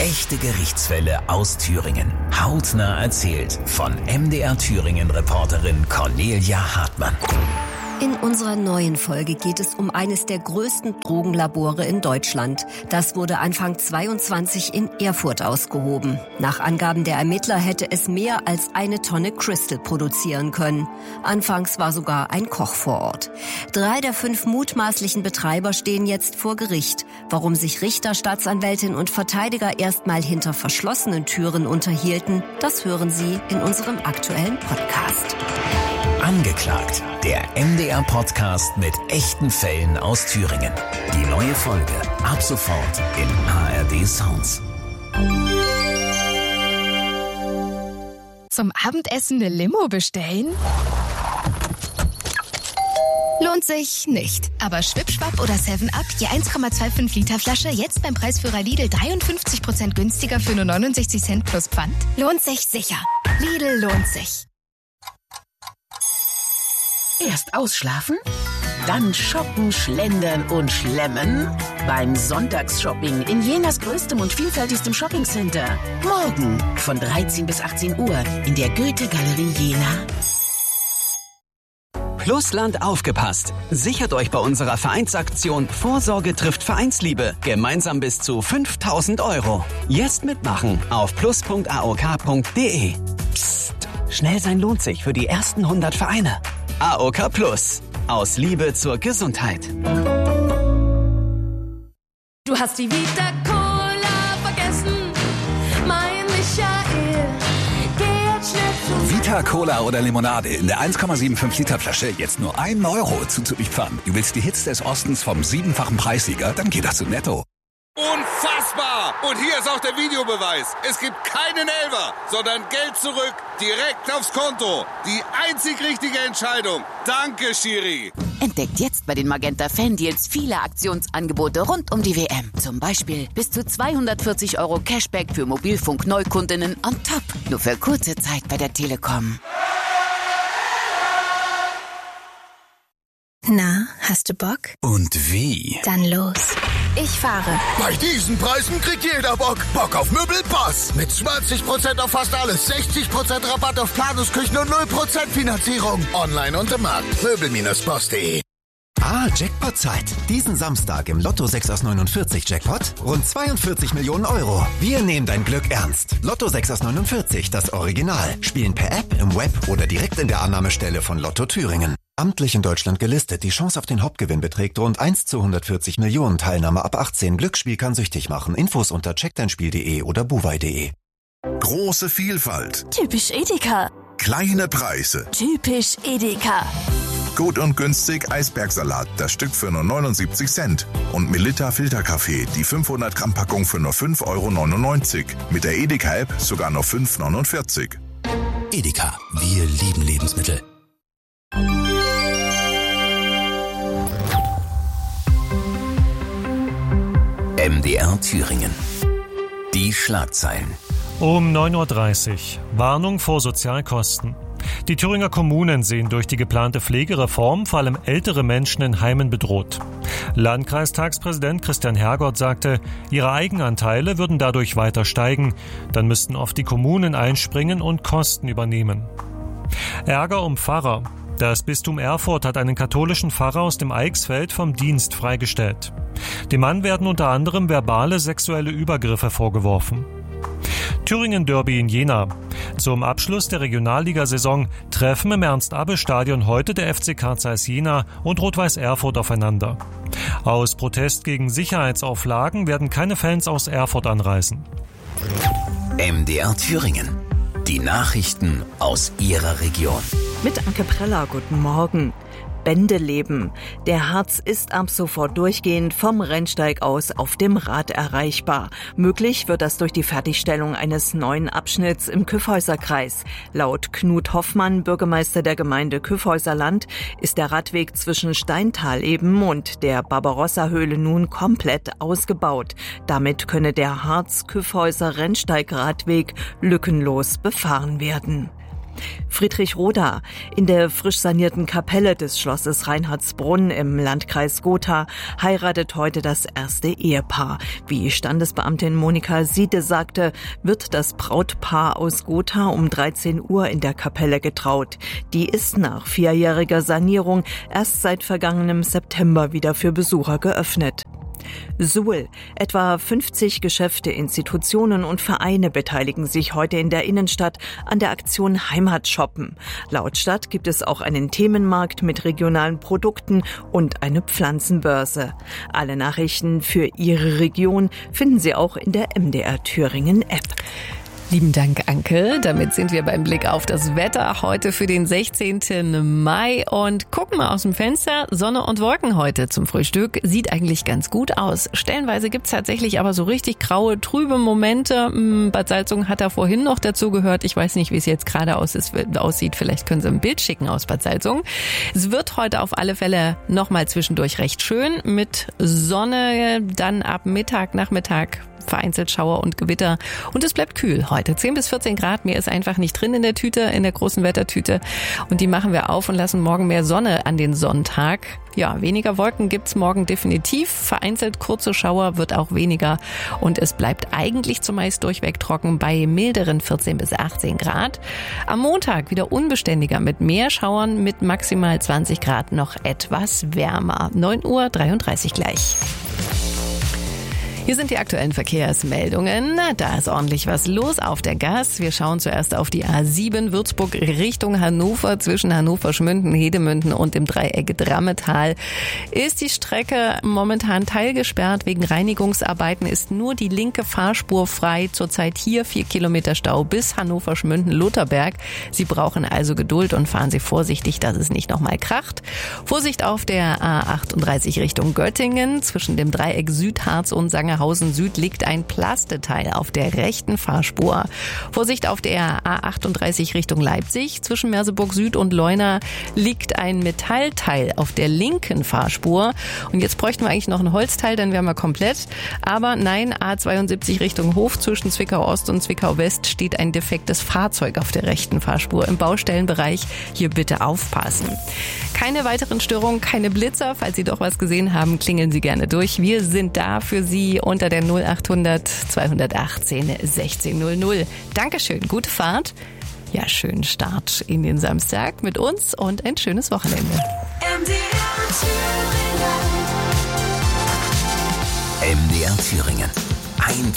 Echte Gerichtsfälle aus Thüringen. Hautnah erzählt von MDR Thüringen-Reporterin Cornelia Hartmann. In unserer neuen Folge geht es um eines der größten Drogenlabore in Deutschland. Das wurde Anfang 22 in Erfurt ausgehoben. Nach Angaben der Ermittler hätte es mehr als 1 Tonne Crystal produzieren können. Anfangs war sogar ein Koch vor Ort. 3 der 5 mutmaßlichen Betreiber stehen jetzt vor Gericht. Warum sich Richter, Staatsanwältin und Verteidiger erstmal hinter verschlossenen Türen unterhielten, das hören Sie in unserem aktuellen Podcast. Angeklagt, der MDR-Podcast mit echten Fällen aus Thüringen. Die neue Folge ab sofort in ARD Sounds. Zum Abendessen eine Limo bestellen? Lohnt sich nicht. Aber Schwipschwapp oder 7-Up, je 1,25 Liter Flasche, jetzt beim Preisführer Lidl 53% günstiger für nur 69 Cent plus Pfand? Lohnt sich sicher. Lidl lohnt sich. Erst ausschlafen, dann shoppen, schlendern und schlemmen. Beim Sonntagsshopping in Jenas größtem und vielfältigstem Shoppingcenter. Morgen von 13 bis 18 Uhr in der Goethe-Galerie Jena. Plusland aufgepasst. Sichert euch bei unserer Vereinsaktion Vorsorge trifft Vereinsliebe. Gemeinsam bis zu 5.000 €. Jetzt mitmachen auf plus.aok.de. Psst, schnell sein lohnt sich für die ersten 100 Vereine. AOK Plus. Aus Liebe zur Gesundheit. Du hast die Vita Cola vergessen, mein Michael. Geh jetzt schnell zu Vita Cola oder Limonade in der 1,75 Liter Flasche jetzt nur 1 € zuzüglich Pfand. Du willst die Hits des Ostens vom 7-fachen Preissieger? Dann geht das zu Netto. Unfassbar! Und hier ist auch der Videobeweis. Es gibt keinen Elfer, sondern Geld zurück, direkt aufs Konto. Die einzig richtige Entscheidung. Danke, Schiri. Entdeckt jetzt bei den Magenta Fan-Deals viele Aktionsangebote rund um die WM. Zum Beispiel bis zu 240 € Cashback für Mobilfunk-Neukundinnen on top. Nur für kurze Zeit bei der Telekom. Na, hast du Bock? Und wie? Dann los. Ich fahre. Bei diesen Preisen kriegt jeder Bock. Bock auf Möbelpass. Mit 20% auf fast alles, 60% Rabatt auf Planungsküchen und 0% Finanzierung. Online und im Markt. Möbel-boss.de. Jackpot-Zeit. Diesen Samstag im Lotto 6 aus 49 Jackpot rund 42 Millionen €. Wir nehmen dein Glück ernst. Lotto 6 aus 49, das Original. Spielen per App, im Web oder direkt in der Annahmestelle von Lotto Thüringen. Amtlich in Deutschland gelistet. Die Chance auf den Hauptgewinn beträgt rund 1 zu 140 Millionen. Teilnahme ab 18. Glücksspiel kann süchtig machen. Infos unter checkdeinspiel.de oder buwei.de. Große Vielfalt. Typisch Edeka. Kleine Preise. Typisch Edeka. Gut und günstig Eisbergsalat, das Stück für nur 79 Cent. Und Melitta Filterkaffee, die 500 Gramm Packung für nur 5,99 €. Mit der Edeka-App sogar nur 5,49 €. Edeka. Wir lieben Lebensmittel. MDR Thüringen. Die Schlagzeilen. Um 9:30 Uhr. Warnung vor Sozialkosten. Die Thüringer Kommunen sehen durch die geplante Pflegereform vor allem ältere Menschen in Heimen bedroht. Landkreistagspräsident Christian Hergott sagte, ihre Eigenanteile würden dadurch weiter steigen. Dann müssten oft die Kommunen einspringen und Kosten übernehmen. Ärger um Pfarrer. Das Bistum Erfurt hat einen katholischen Pfarrer aus dem Eichsfeld vom Dienst freigestellt. Dem Mann werden unter anderem verbale sexuelle Übergriffe vorgeworfen. Thüringen-Derby in Jena. Zum Abschluss der Regionalligasaison treffen im Ernst-Abbe-Stadion heute der FC Carl Zeiss Jena und Rot-Weiß Erfurt aufeinander. Aus Protest gegen Sicherheitsauflagen werden keine Fans aus Erfurt anreisen. MDR Thüringen. Die Nachrichten aus Ihrer Region. Mit Anke Preller, guten Morgen. Bändeleben. Der Harz ist ab sofort durchgehend vom Rennsteig aus auf dem Rad erreichbar. Möglich wird das durch die Fertigstellung eines neuen Abschnitts im Kyffhäuserkreis. Laut Knut Hoffmann, Bürgermeister der Gemeinde Kyffhäuserland, ist der Radweg zwischen Steintal-Eben und der Barbarossa-Höhle nun komplett ausgebaut. Damit könne der Harz-Kyffhäuser-Rennsteigradweg lückenlos befahren werden. Friedrich Roda. In der frisch sanierten Kapelle des Schlosses Reinhardsbrunn im Landkreis Gotha heiratet heute das erste Ehepaar. Wie Standesbeamtin Monika Siede sagte, wird das Brautpaar aus Gotha um 13 Uhr in der Kapelle getraut. Die ist nach 4-jähriger Sanierung erst seit vergangenem September wieder für Besucher geöffnet. Suhl. Etwa 50 Geschäfte, Institutionen und Vereine beteiligen sich heute in der Innenstadt an der Aktion Heimatshoppen. Laut Stadt gibt es auch einen Themenmarkt mit regionalen Produkten und eine Pflanzenbörse. Alle Nachrichten für Ihre Region finden Sie auch in der MDR Thüringen App. Lieben Dank, Anke. Damit sind wir beim Blick auf das Wetter heute für den 16. Mai und gucken mal aus dem Fenster. Sonne und Wolken heute zum Frühstück. Sieht eigentlich ganz gut aus. Stellenweise gibt's tatsächlich aber so richtig graue, trübe Momente. Bad Salzungen hat da vorhin noch dazu gehört. Ich weiß nicht, wie es jetzt gerade aussieht. Vielleicht können Sie ein Bild schicken aus Bad Salzungen. Es wird heute auf alle Fälle nochmal zwischendurch recht schön mit Sonne, dann ab Mittag, Nachmittag vereinzelt Schauer und Gewitter. Und es bleibt kühl heute. 10 bis 14 Grad. Mehr ist einfach nicht drin in der Tüte, in der großen Wettertüte. Und die machen wir auf und lassen morgen mehr Sonne an den Sonntag. Ja, weniger Wolken gibt's morgen definitiv. Vereinzelt kurze Schauer wird auch weniger. Und es bleibt eigentlich zumeist durchweg trocken bei milderen 14 bis 18 Grad. Am Montag wieder unbeständiger mit mehr Schauern mit maximal 20 Grad noch etwas wärmer. 9:33 Uhr gleich. Hier sind die aktuellen Verkehrsmeldungen. Da ist ordentlich was los auf der Gas. Wir schauen zuerst auf die A7 Würzburg Richtung Hannover. Zwischen Hannover-Schmünden, Hedemünden und dem Dreieck Drammetal ist die Strecke momentan teilgesperrt. Wegen Reinigungsarbeiten ist nur die linke Fahrspur frei. Zurzeit hier 4 Kilometer Stau bis Hannover-Schmünden-Lutherberg. Sie brauchen also Geduld und fahren Sie vorsichtig, dass es nicht nochmal kracht. Vorsicht auf der A38 Richtung Göttingen. Zwischen dem Dreieck Südharz und Sangerhausen Süd liegt ein Plasteteil auf der rechten Fahrspur. Vorsicht auf der A38 Richtung Leipzig. Zwischen Merseburg Süd und Leuna liegt ein Metallteil auf der linken Fahrspur. Und jetzt bräuchten wir eigentlich noch ein Holzteil, dann wären wir komplett. Aber nein, A72 Richtung Hof zwischen Zwickau Ost und Zwickau West steht ein defektes Fahrzeug auf der rechten Fahrspur im Baustellenbereich. Hier bitte aufpassen. Keine weiteren Störungen, keine Blitzer. Falls Sie doch was gesehen haben, klingeln Sie gerne durch. Wir sind da für Sie unter der 0800 218 1600. Dankeschön, gute Fahrt. Ja, schönen Start in den Samstag mit uns und ein schönes Wochenende. MDR Thüringen.